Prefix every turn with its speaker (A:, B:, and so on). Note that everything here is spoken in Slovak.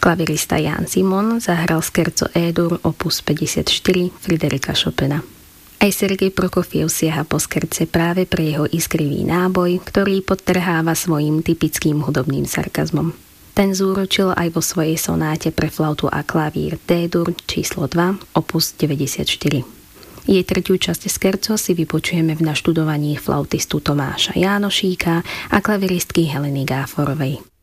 A: Klavirista Jan Simon zahral scherzo E-dur opus 54 Fryderika Chopina. Aj Sergej Prokofiev siaha po skerce práve pre jeho iskrivý náboj, ktorý podtrháva svojím typickým hudobným sarkazmom. Ten zúročil aj vo svojej sonáte pre flautu a klavír D-dur číslo 2 opus 94. Jej tretiu časť skerco si vypočujeme v naštudovaní flautistu Tomáša Jánošíka a klaviristky Heleny Gáforovej.